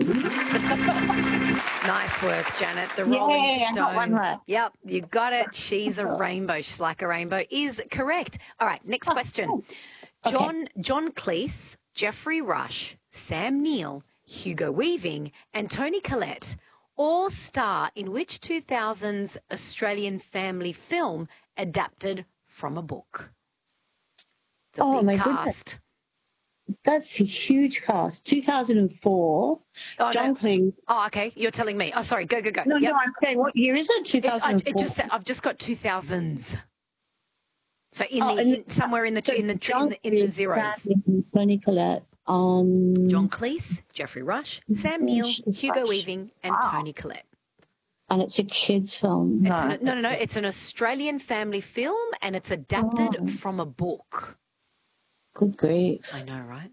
Nice work, Janet. The Rolling I Stones. got one left. Yep, you got it. She's a rainbow. She's like a rainbow is correct. All right, next question. Okay. John Cleese, Jeffrey Rush, Sam Neill, Hugo Weaving, and Toni Collette all star in which 2000s Australian family film adapted from a book? It's a big my cast. goodness. That's a huge cast. 2004. Oh, John Cleese. Oh, okay. You're telling me. Oh, sorry. Go. No, Yep. I'm saying, what year is it? 2004. I've just got 2000s. So somewhere in the zeros. Toni Collette. John Cleese, Jeffrey Rush, Sam Neill, Hugo Weaving, and Toni Collette. And it's a kids' film. No. It's an Australian family film, and it's adapted from a book. Good grief. I know, right?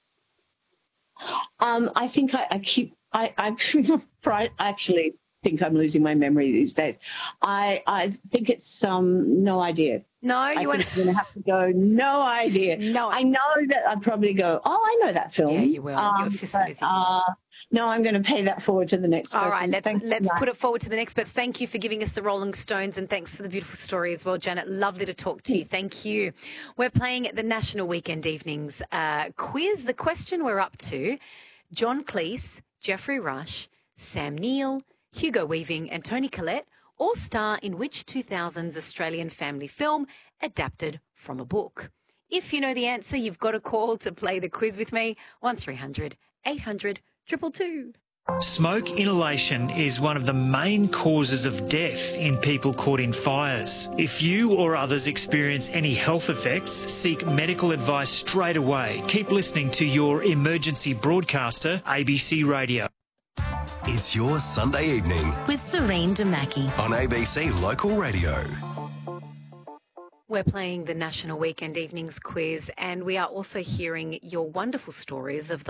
I think I actually think I'm losing my memory these days. I think it's no idea. No, I'm going to have to go. No idea. No, I know that I'd probably go. Oh, I know that film. Yeah, you will. No, I'm going to pay that forward to the next person. All right, let's put it forward to the next. But thank you for giving us the Rolling Stones, and thanks for the beautiful story as well, Janet. Lovely to talk to you. Thank you. We're playing at the National Weekend Evenings quiz. The question we're up to: John Cleese, Jeffrey Rush, Sam Neill, Hugo Weaving, and Toni Collette all star in which 2000s Australian family film adapted from a book? If you know the answer, you've got a call to play the quiz with me. 1300 800 222. Smoke inhalation is one of the main causes of death in people caught in fires. If you or others experience any health effects, seek medical advice straight away. Keep listening to your emergency broadcaster, ABC Radio. It's your Sunday evening with Serene Demaki on ABC Local Radio. We're playing the National Weekend Evenings quiz, and we are also hearing your wonderful stories of the